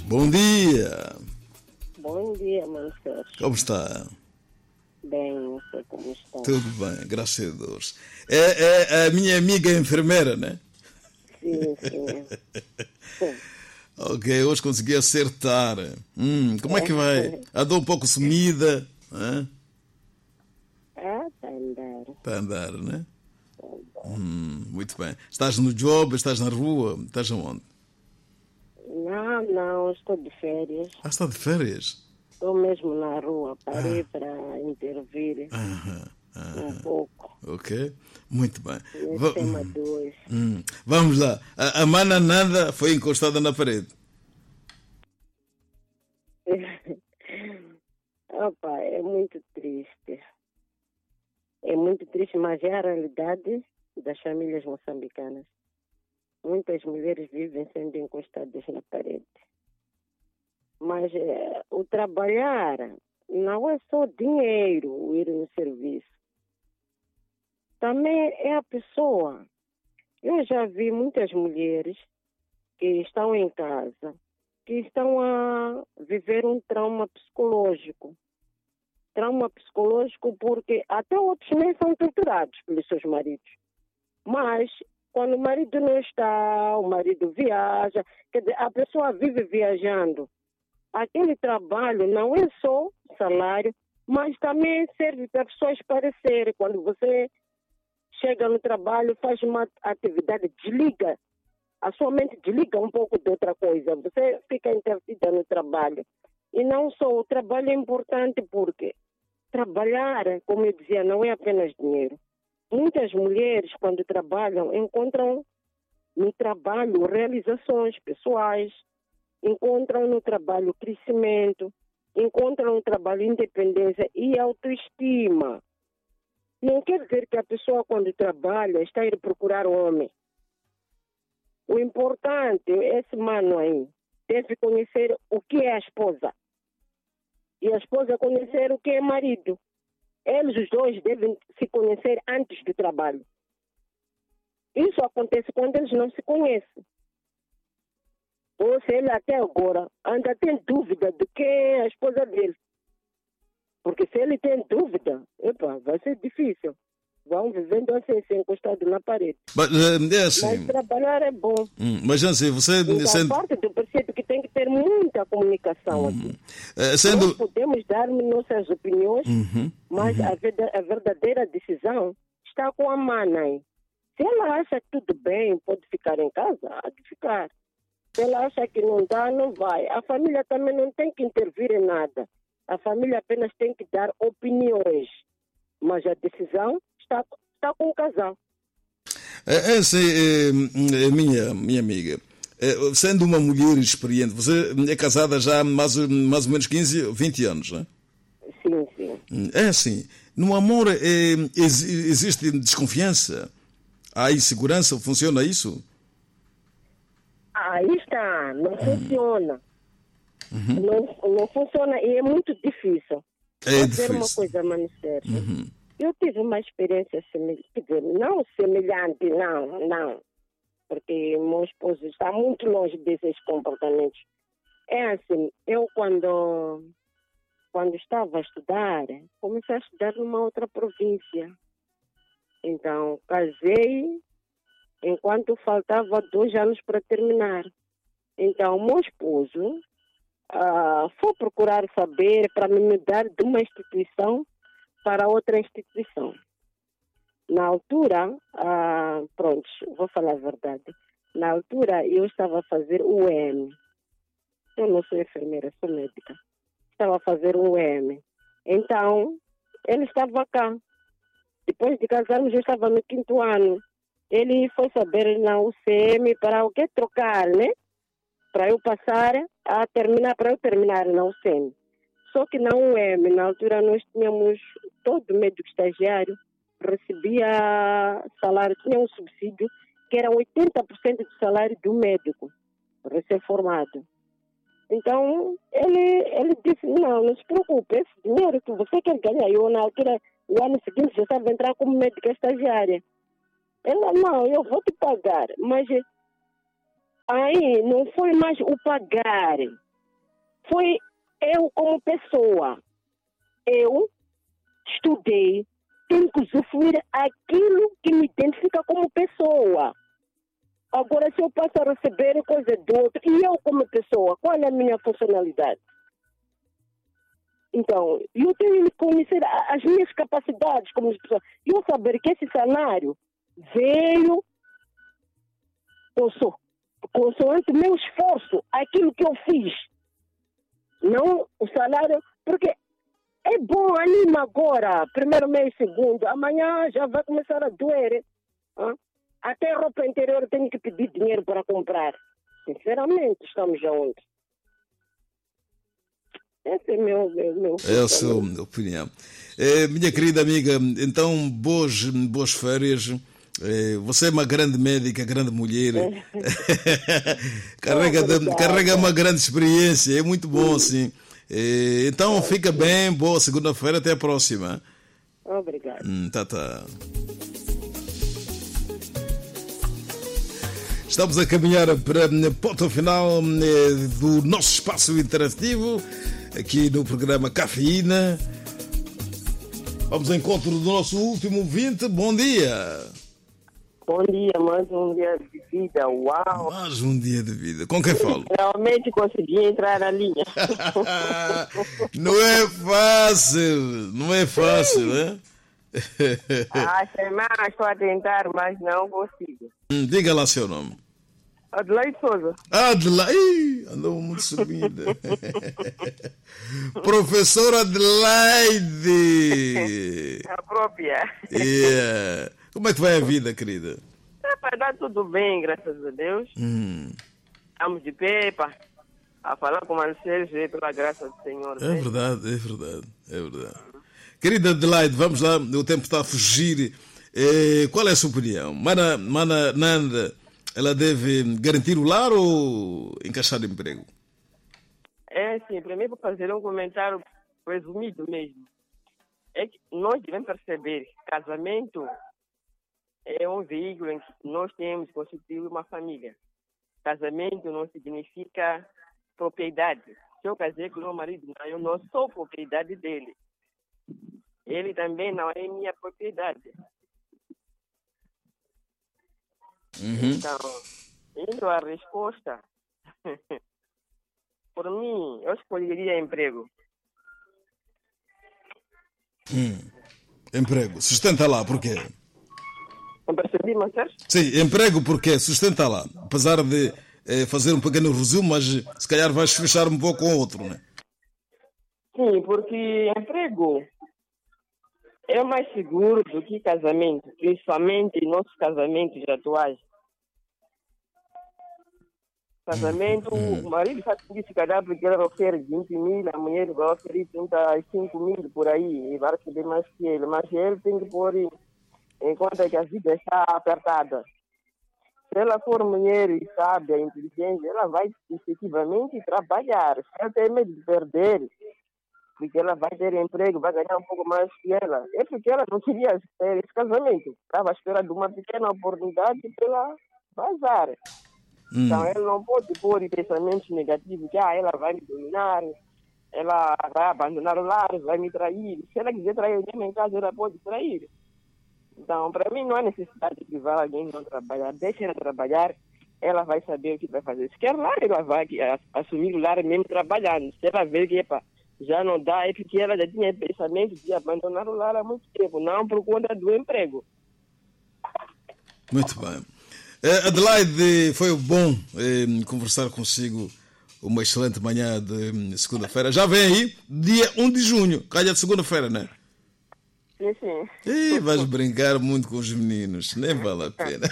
Bom dia. Bom dia, mano Sérgio. Como está? Bem, não sei como está. Tudo bem, graças a Deus. É a minha amiga enfermeira, né? Sim, sim. Ok, hoje consegui acertar. Como é que vai? Andou um pouco sumida. Está a andar. Está a andar, né? Muito bem. Estás no job, estás na rua, estás aonde? Não, estou de férias. Está de férias? Estou mesmo na rua, parei para intervir um pouco. Ok, muito bem. Nesse tema 2. Vamos lá. A mana nada foi encostada na parede. Opa, é muito triste. É muito triste, mas é a realidade das famílias moçambicanas. Muitas mulheres vivem sendo encostadas na parede. Mas o trabalhar não é só dinheiro, o ir no serviço. Também é a pessoa. Eu já vi muitas mulheres que estão em casa, que estão a viver um trauma psicológico. Trauma psicológico porque até outros nem são torturados pelos seus maridos. Mas quando o marido não está, o marido viaja, quer dizer, a pessoa vive viajando. Aquele trabalho não é só salário, mas também serve para a pessoa esparecer. Quando você chega no trabalho, faz uma atividade, desliga. A sua mente desliga um pouco de outra coisa. Você fica entretida no trabalho. E não só, o trabalho é importante porque trabalhar, como eu dizia, não é apenas dinheiro. Muitas mulheres, quando trabalham, encontram no trabalho realizações pessoais, encontram no trabalho crescimento, encontram no trabalho independência e autoestima. Não quer dizer que a pessoa, quando trabalha, está a ir procurar um homem. O importante, esse mano aí, deve conhecer o que é a esposa. E a esposa conhecer o que é marido. Eles os dois devem se conhecer antes do trabalho. Isso acontece quando eles não se conhecem. Ou se ele até agora ainda tem dúvida de quem é a esposa dele. Porque se ele tem dúvida, vai ser difícil. Vão vivendo assim, sem encostado na parede. Mas, é assim. Mas trabalhar é bom. Mas assim, você... Então, parte do princípio que tem que ter muita comunicação aqui. Nós podemos dar nossas opiniões, mas a verdadeira decisão está com a mana. Se ela acha que tudo bem, pode ficar em casa, há de ficar. Se ela acha que não dá, não vai. A família também não tem que intervir em nada. A família apenas tem que dar opiniões. Mas a decisão está com o casal. Minha amiga, sendo uma mulher experiente, você é casada já há mais ou menos 15, 20 anos, não é? Sim. É assim, no amor existe desconfiança? Há insegurança? Funciona isso? Aí está, não funciona. Não funciona e é muito difícil. Vou dizer uma coisa, mano Sérgio. Eu tive uma experiência semelhante, quer dizer, não semelhante, não. Porque meu esposo está muito longe desses comportamentos. É assim, eu quando estava a estudar, comecei a estudar numa outra província. Então, casei enquanto faltava 2 anos para terminar. Então, meu esposo foi procurar saber para me mudar de uma instituição para outra instituição. Na altura, vou falar a verdade. Na altura, eu estava a fazer o EM. Eu não sou enfermeira, sou médica. Estava a fazer o EM. Então, ele estava cá. Depois de casarmos, eu estava no 5º ano. Ele foi saber na UCM para o que trocar, né? Para eu passar a terminar, para eu terminar na UCM. Só que na UEM, na altura, nós tínhamos todo médico estagiário, recebia salário, tinha um subsídio, que era 80% do salário do médico recém-formado. Então, ele disse, não se preocupe, esse dinheiro que você quer ganhar, eu na altura, no ano seguinte, já estava a entrar como médica estagiária. Ela, não, eu vou te pagar, mas aí não foi mais o pagar, foi eu como pessoa. Eu estudei, tenho que usufruir aquilo que me identifica como pessoa. Agora, se eu passo a receber coisa do outro, e eu como pessoa, qual é a minha funcionalidade? Então, eu tenho que conhecer as minhas capacidades como pessoa. Eu saber que esse salário veio consoante o meu esforço, aquilo que eu fiz. Não o salário, porque é bom, anima agora, primeiro mês, segundo, amanhã já vai começar a doer. Até roupa interior eu tenho que pedir dinheiro para comprar. Sinceramente, estamos aonde? Esse é meu é a sua opinião. Minha querida amiga, então, boas férias. Você é uma grande médica, grande mulher. carrega uma grande experiência. É muito bom, assim. Então, fica bem. Boa segunda-feira. Até a próxima. Obrigado. Tá. Estamos a caminhar para a ponta final do nosso espaço interativo, aqui no programa Cafeína. Vamos ao encontro do nosso último ouvinte. Bom dia. Bom dia, mais um dia de vida. Uau! Mais um dia de vida. Com quem falo? Realmente consegui entrar na linha. Não é fácil, né? A semana estou a tentar, mas não consigo. Diga lá seu nome. Adelaide Souza. Adelaide! Andou muito subida. Professora Adelaide! A própria. Yeah. Como é que vai a vida, querida? Vai dar tudo bem, graças a Deus. Estamos de pé, a falar com o Marcelo, pela graça do Senhor. É verdade. Querida Adelaide, vamos lá, o tempo está a fugir. Qual é a sua opinião? Mana Nanda, ela deve garantir o lar ou encaixar emprego? Sim, primeiro vou fazer um comentário resumido mesmo. É que nós devemos perceber que casamento é um veículo em que nós temos que constituir uma família. Casamento não significa propriedade. Se eu casei com meu marido, eu não sou propriedade dele. Ele também não é minha propriedade. Então, indo à resposta, por mim, eu escolheria emprego. Emprego. Sustenta lá, por quê? Não percebi, Marcelo? Sim, emprego porque sustenta lá. Apesar de fazer um pequeno resumo, mas se calhar vais fechar um pouco com outro, né? Sim, porque emprego é mais seguro do que casamento, principalmente nossos casamentos atuais. Casamento, o marido faz isso, se calhar, porque ela oferece 20 mil, a mulher vai oferecer 35 mil por aí, e vai receber mais que ele. Mas ele tem que pôr em conta que a vida está apertada. Se ela for mulher e sábia, inteligente, ela vai efetivamente trabalhar. Se ela tem medo de perder, porque ela vai ter emprego, vai ganhar um pouco mais que ela. É porque ela não queria ter esse casamento. Estava à espera de uma pequena oportunidade para ela vazar. Então, ela não pode pôr pensamentos negativos, que ela vai me dominar, ela vai abandonar o lar, vai me trair. Se ela quiser trair mesmo em casa, ela pode trair. Então, para mim, não há necessidade de privar alguém de não trabalhar. Deixa ela trabalhar, ela vai saber o que vai fazer. Se quer lar, ela vai assumir o lar mesmo trabalhando. Se ela ver que já não dá, é porque ela já tinha pensamento de abandonar o lar há muito tempo, não por conta do emprego. Muito bem. Adelaide, foi bom conversar consigo. Uma excelente manhã de segunda-feira. Já vem aí, dia 1 de junho, calha de segunda-feira, não é? Sim. E vais brincar muito com os meninos, nem vale a pena.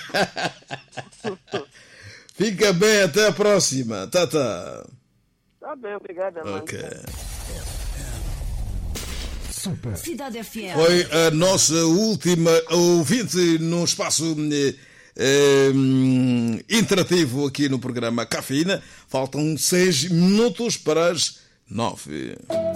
Fica bem, até a próxima. Tá. Tá bem, obrigada, mãe. Ok. Super. Cidade FM. Foi a nossa última ouvinte no espaço interativo aqui no programa Cafeína. Faltam 6 minutos para as 9.